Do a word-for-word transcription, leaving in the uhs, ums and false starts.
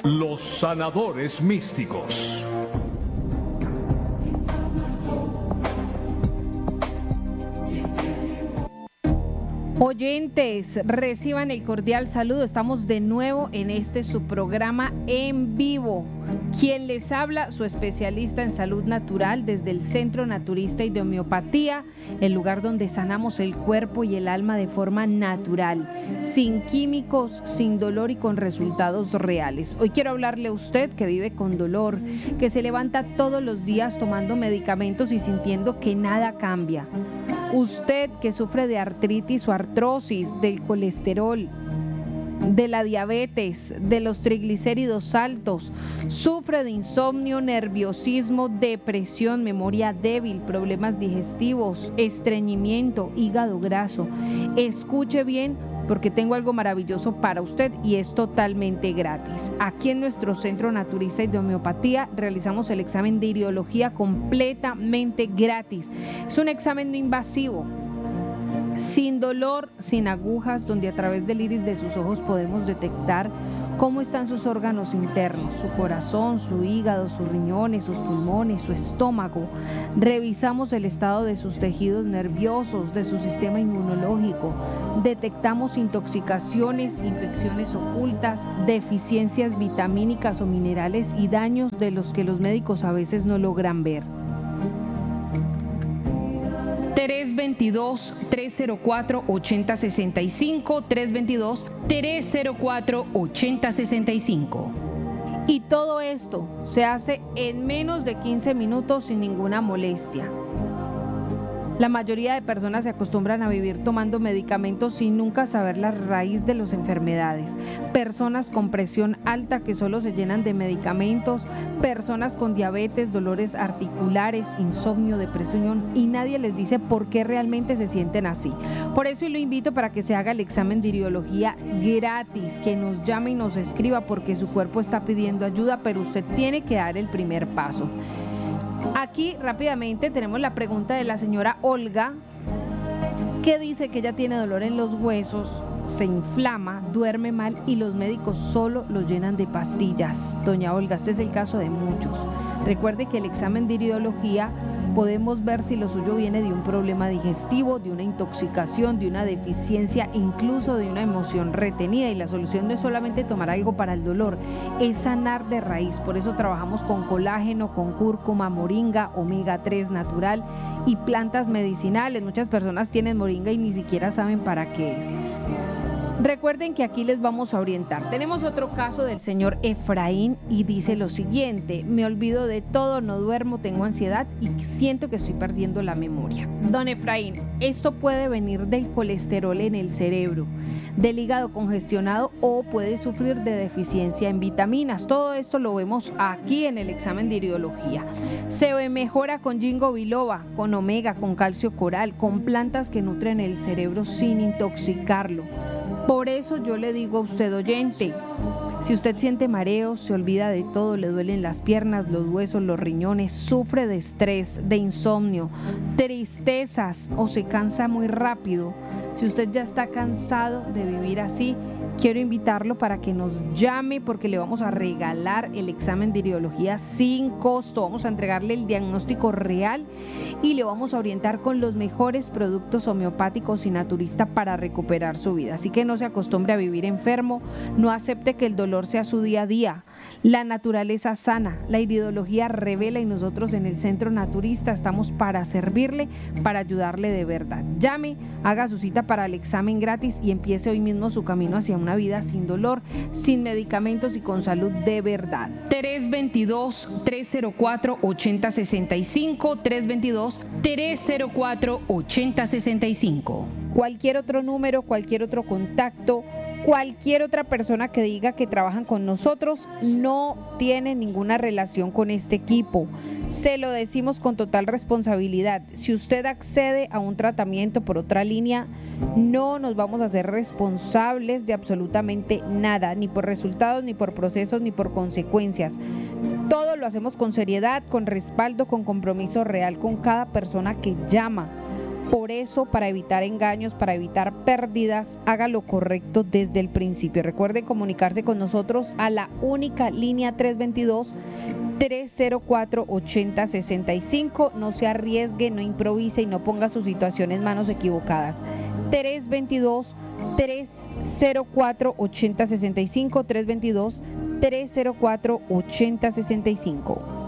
Los sanadores místicos. Oyentes, reciban el cordial saludo. Estamos de nuevo en este su programa en vivo. Quien les habla, su especialista en salud natural desde el Centro Naturista y de Homeopatía, el lugar donde sanamos el cuerpo y el alma de forma natural, sin químicos, sin dolor y con resultados reales. Hoy quiero hablarle a usted que vive con dolor, que se levanta todos los días tomando medicamentos y sintiendo que nada cambia. Usted que sufre de artritis o artrosis, del colesterol, de la diabetes, de los triglicéridos altos, sufre de insomnio, nerviosismo, depresión, memoria débil, problemas digestivos, estreñimiento, hígado graso. Escuche bien, porque tengo algo maravilloso para usted y es totalmente gratis. Aquí en nuestro Centro Naturista y de Homeopatía realizamos el examen de iridología completamente gratis. Es un examen no invasivo, sin dolor, sin agujas, donde a través del iris de sus ojos podemos detectar cómo están sus órganos internos, su corazón, su hígado, sus riñones, sus pulmones, su estómago. Revisamos el estado de sus tejidos nerviosos, de su sistema inmunológico. Detectamos intoxicaciones, infecciones ocultas, deficiencias vitamínicas o minerales y daños de los que los médicos a veces no logran ver. tres veintidós, tres cero cuatro, ochenta sesenta y cinco, tres veintidós, tres cero cuatro, ochenta sesenta y cinco. Y todo esto se hace en menos de quince minutos sin ninguna molestia. La mayoría de personas se acostumbran a vivir tomando medicamentos sin nunca saber la raíz de las enfermedades. Personas con presión alta que solo se llenan de medicamentos, personas con diabetes, dolores articulares, insomnio, depresión, y nadie les dice por qué realmente se sienten así. Por eso lo invito para que se haga el examen de iridología gratis, que nos llame y nos escriba porque su cuerpo está pidiendo ayuda, pero usted tiene que dar el primer paso. Aquí rápidamente tenemos la pregunta de la señora Olga, que dice que ella tiene dolor en los huesos, se inflama, duerme mal y los médicos solo lo llenan de pastillas. Doña Olga, este es el caso de muchos. Recuerde que el examen de iridología podemos ver si lo suyo viene de un problema digestivo, de una intoxicación, de una deficiencia, incluso de una emoción retenida, y la solución no es solamente tomar algo para el dolor, es sanar de raíz. Por eso trabajamos con colágeno, con cúrcuma, moringa, omega tres natural y plantas medicinales. Muchas personas tienen moringa y ni siquiera saben para qué es. Recuerden que aquí les vamos a orientar. Tenemos otro caso del señor Efraín y dice lo siguiente: me olvido de todo, no duermo, tengo ansiedad y siento que estoy perdiendo la memoria. Don Efraín, esto puede venir del colesterol en el cerebro, del hígado congestionado o puede sufrir de deficiencia en vitaminas. Todo esto lo vemos aquí en el examen de iridología. Se mejora con ginkgo biloba, con omega, con calcio coral, con plantas que nutren el cerebro sin intoxicarlo. Por eso yo le digo a usted, oyente, si usted siente mareos, se olvida de todo, le duelen las piernas, los huesos, los riñones, sufre de estrés, de insomnio, tristezas o se cansa muy rápido, si usted ya está cansado de vivir así, quiero invitarlo para que nos llame porque le vamos a regalar el examen de iridología sin costo. Vamos a entregarle el diagnóstico real y le vamos a orientar con los mejores productos homeopáticos y naturistas para recuperar su vida. Así que no se acostumbre a vivir enfermo, no acepte que el dolor sea su día a día. La naturaleza sana, la iridología revela y nosotros en el Centro Naturista estamos para servirle, para ayudarle de verdad. Llame, haga su cita para el examen gratis y empiece hoy mismo su camino hacia una vida sin dolor, sin medicamentos y con salud de verdad. tres veintidós, tres cero cuatro, ochenta sesenta y cinco, tres veintidós, tres cero cuatro, ochenta sesenta y cinco. Cualquier otro número, cualquier otro contacto, cualquier otra persona que diga que trabajan con nosotros no tiene ninguna relación con este equipo. Se lo decimos con total responsabilidad. Si usted accede a un tratamiento por otra línea, no nos vamos a hacer responsables de absolutamente nada, ni por resultados, ni por procesos, ni por consecuencias. Todo lo hacemos con seriedad, con respaldo, con compromiso real con cada persona que llama. Por eso, para evitar engaños, para evitar pérdidas, haga lo correcto desde el principio. Recuerden comunicarse con nosotros a la única línea tres dos dos, tres cero cuatro, ocho cero seis cinco. No se arriesgue, no improvise y no ponga su situación en manos equivocadas. tres dos dos, tres cero cuatro, ocho cero seis cinco, tres dos dos, tres cero cuatro, ocho cero seis cinco.